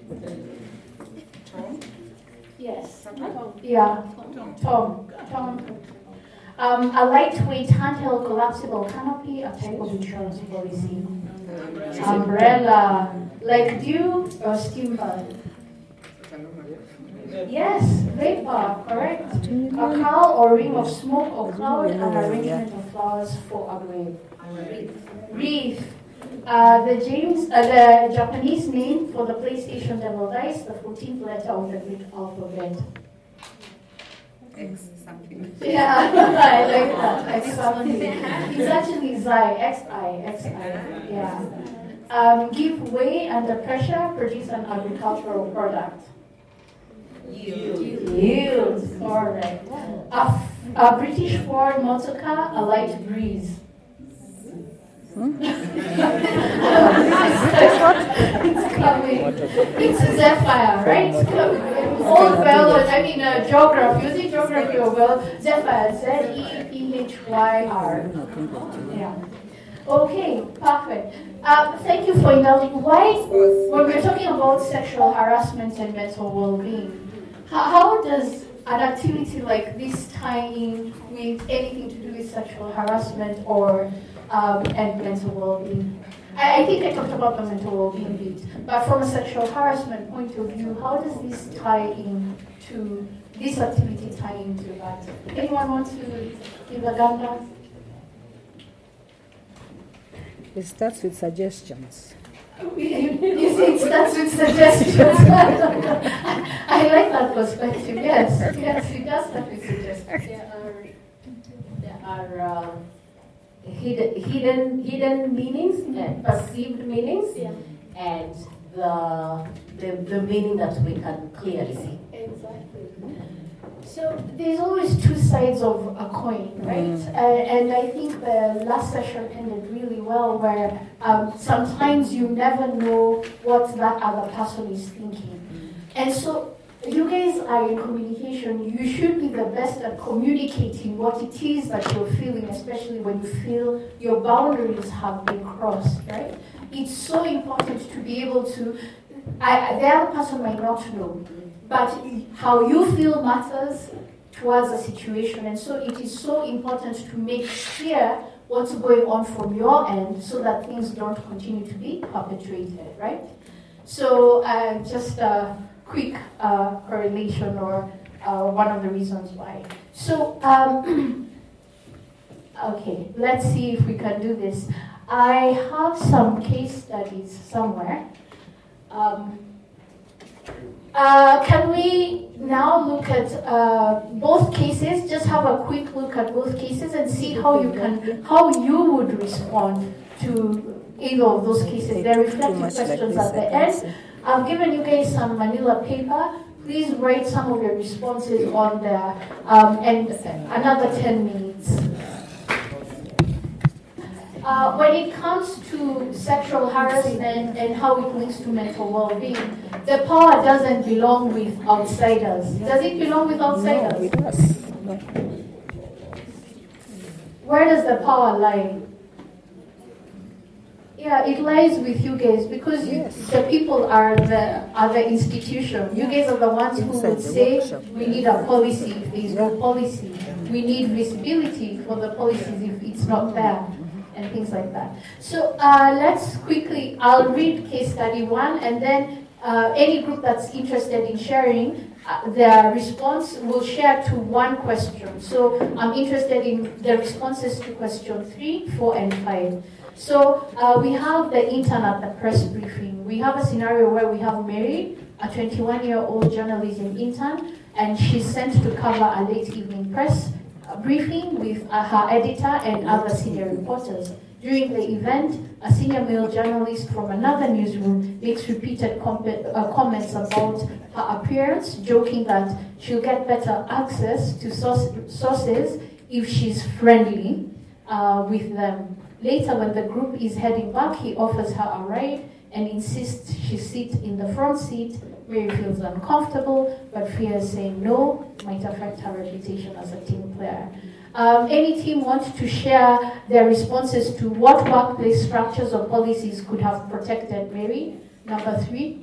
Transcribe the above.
Tom? Yes. Tom. Yeah. Tom. A lightweight handheld collapsible canopy, a type of insurance policy. Umbrella, like dew or steam bud. Yes, vapor, correct. A cowl or ring of smoke or cloud, an arrangement of flowers for a grave. Wreath. The Japanese name for the PlayStation Devil Dice, the 14th letter of the Greek alphabet. X something. Yeah, I like that. X something. It's actually Xi, Xi. Yeah. Give way under pressure, produce an agricultural product. Yield. Correct. A British Ford motor car, a light breeze. It's coming. It's a Zephyr, right? Old well, geography. Using geography or well, Zephyr, Zephyr. Yeah. Okay, perfect. Thank you for indulging. Why, when we're talking about sexual harassment and mental well-being, how does an activity like this tie in with anything to do with sexual harassment or and mental well-being? I think I talked about the mental well-being bit, but from a sexual harassment point of view, how does this tie in to this activity tie into that? Anyone want to give a gander? It starts with suggestions. You see, it starts with suggestions. I like that perspective. Yes, it does start with suggestions. There are hidden meanings and perceived meanings, and the meaning that we can clearly see. Exactly. So there's always two sides of a coin, right? And I think the last session ended really well, where sometimes you never know what that other person is thinking. And so you guys are in communication. You should be the best at communicating what it is that you're feeling, especially when you feel your boundaries have been crossed, right? It's so important to be able to, the other person might not know, but how you feel matters towards a situation. And so it is so important to make clear what's going on from your end so that things don't continue to be perpetuated, right? So just a quick correlation or one of the reasons why. So, okay, let's see if we can do this. I have some case studies somewhere. Can we now look at both cases? Just have a quick look at both cases and see how you would respond to either of those cases. They're reflective questions at the end. I've given you guys some manila paper. Please write some of your responses on there, and another 10 minutes. When it comes to sexual harassment and how it links to mental well-being, the power doesn't belong with outsiders. Does it belong with outsiders? No, it does. No. Where does the power lie? Yeah, it lies with you guys because the people are the institution. You guys are the ones who would say we need a policy if there is no policy. We need visibility for the policies if it's not there. And things like that. So let's quickly, I'll read case study 1, and then any group that's interested in sharing their response will share to one question. So I'm interested in the responses to question 3, 4, and 5. So we have the intern at the press briefing. We have a scenario where we have Mary, a 21-year-old journalism intern, and she's sent to cover a late evening press briefing with her editor and other senior reporters. During the event, a senior male journalist from another newsroom makes repeated comments about her appearance, joking that she'll get better access to sources if she's friendly with them. Later, when the group is heading back, he offers her a ride and insists she sit in the front seat. Mary feels uncomfortable, but fears saying no might affect her reputation as a team player. Any team want to share their responses to what workplace structures or policies could have protected Mary? Number 3.